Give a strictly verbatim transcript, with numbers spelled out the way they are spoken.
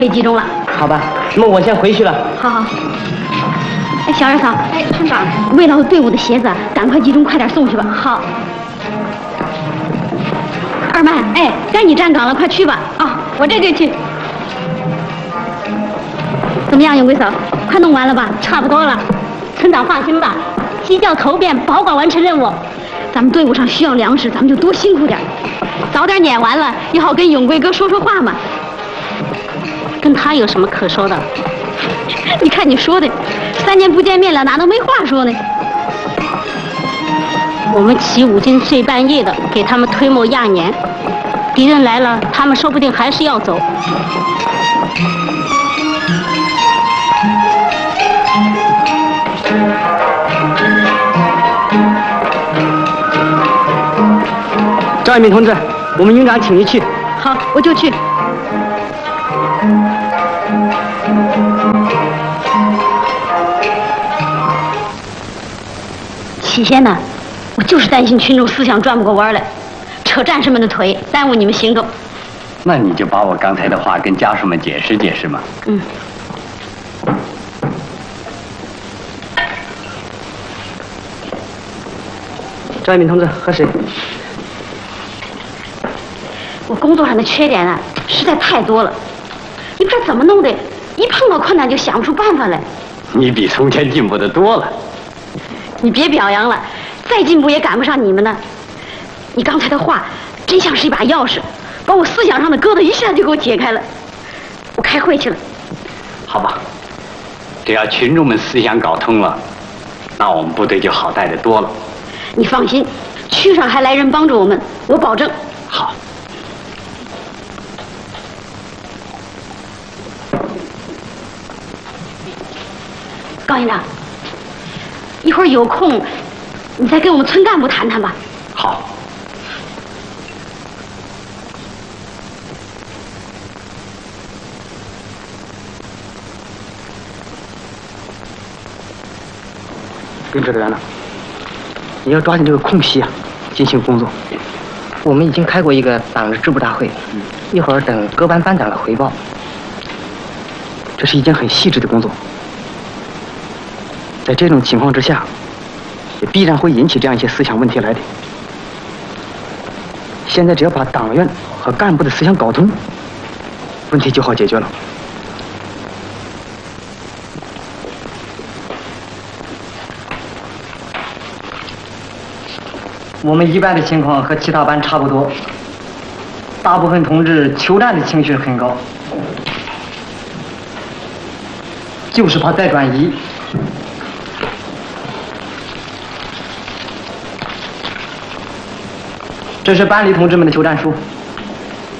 被集中了。 好吧，那么我先回去了。 好好。哎，小二嫂，哎，村长，为了队伍的鞋子，赶快集中，快点送去吧。好。二曼，哎，该你站岗了，快去吧。啊，我这就去。怎么样，永贵嫂，快弄完了吧？差不多了。村长放心吧，鸡叫头遍，保管完成任务。咱们队伍上需要粮食，咱们就多辛苦点，早点撵完了，也好跟永贵哥说说话嘛。跟他有什么可说的？你看你说的，三年不见面了，哪能没话说呢？我们起五更睡半夜的，给他们推磨压年，敌人来了，他们说不定还是要走。 张一鸣同志，我们营长请你去。 好，我就去。起先呢，我就是担心群众思想转不过弯来，扯战士们的腿，耽误你们行动。 那你就把我刚才的话跟家属们解释解释嘛。 嗯。 张一鸣同志，喝水。 我工作上的缺点啊，实在太多了，你不知道怎么弄的，一碰到困难就想不出办法来。 你比从前进步的多了。 你别表扬了，再进步也赶不上你们呢。你刚才的话，真像是一把钥匙，把我思想上的疙瘩一下就给我解开了。我开会去了。 好吧，只要群众们思想搞通了，那我们部队就好带得多了。 你放心，区上还来人帮助我们，我保证。 好。 高营长，一会儿有空，你再跟我们村干部谈谈吧。 好。 领指导员呢？你要抓紧这个空隙啊，进行工作。我们已经开过一个党的支部大会，一会儿等各班班长的回报。这是一件很细致的工作。在这种情况之下，也必然会引起这样一些思想问题来的。现在只要把党员和干部的思想搞通，问题就好解决了。我们一班的情况和其他班差不多，大部分同志求战的情绪很高，就是怕再转移。这是班里同志们的求战书。